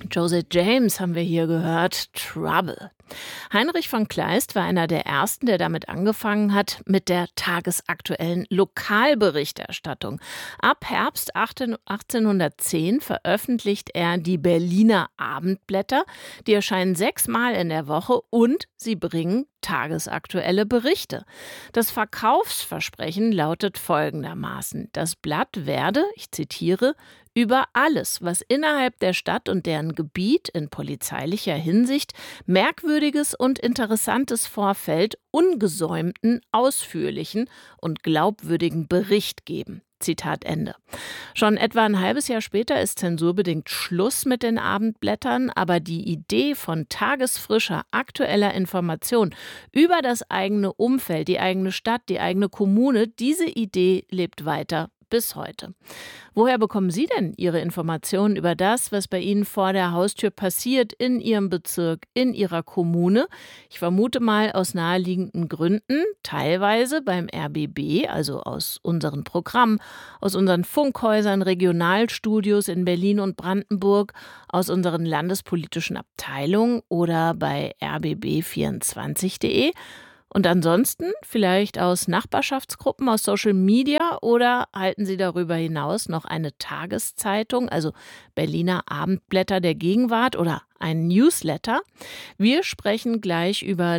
Joseph James haben wir hier gehört, Trouble. Heinrich von Kleist war einer der ersten, der damit angefangen hat, mit der tagesaktuellen Lokalberichterstattung. Ab Herbst 1810 veröffentlicht er die Berliner Abendblätter. Die erscheinen 6-mal in der Woche und sie bringen tagesaktuelle Berichte. Das Verkaufsversprechen lautet folgendermaßen: Das Blatt werde, ich zitiere, über alles, was innerhalb der Stadt und deren Gebiet in polizeilicher Hinsicht Merkwürdiges und Interessantes vorfällt, ungesäumten, ausführlichen und glaubwürdigen Bericht geben. Zitat Ende. Schon etwa ein halbes Jahr später ist zensurbedingt Schluss mit den Abendblättern, aber die Idee von tagesfrischer, aktueller Information über das eigene Umfeld, die eigene Stadt, die eigene Kommune, diese Idee lebt weiter bis heute. Woher bekommen Sie denn Ihre Informationen über das, was bei Ihnen vor der Haustür passiert, in Ihrem Bezirk, in Ihrer Kommune? Ich vermute mal aus naheliegenden Gründen, teilweise beim RBB, also aus unseren Programmen, aus unseren Funkhäusern, Regionalstudios in Berlin und Brandenburg, aus unseren landespolitischen Abteilungen oder bei rbb24.de. Und ansonsten vielleicht aus Nachbarschaftsgruppen, aus Social Media, oder halten Sie darüber hinaus noch eine Tageszeitung, also Berliner Abendblätter der Gegenwart oder ein Newsletter? Wir sprechen gleich über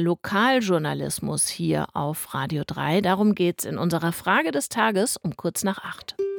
Lokaljournalismus hier auf Radio 3. Darum geht's in unserer Frage des Tages um kurz nach 8.